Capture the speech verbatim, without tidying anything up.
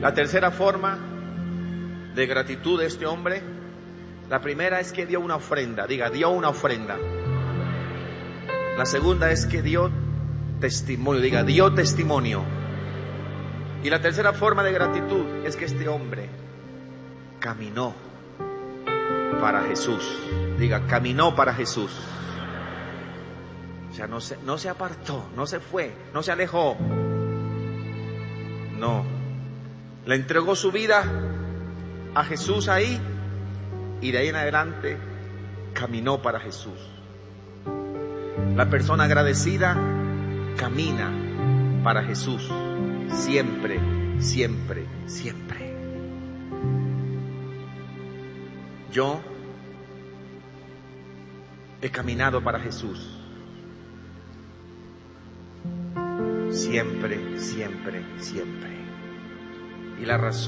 La tercera forma de gratitud de este hombre, la primera es que dio una ofrenda. Diga, dio una ofrenda. La segunda es que dio testimonio. Diga, dio testimonio. Y la tercera forma de gratitud es que este hombre caminó para Jesús. Diga, caminó para Jesús. O sea, no se, no se apartó, no se fue, no se alejó. No. Le entregó su vida a Jesús ahí y de ahí en adelante caminó para Jesús. La persona agradecida camina para Jesús. Siempre, siempre, siempre. Yo he caminado para Jesús. Siempre, siempre, siempre. Y la razón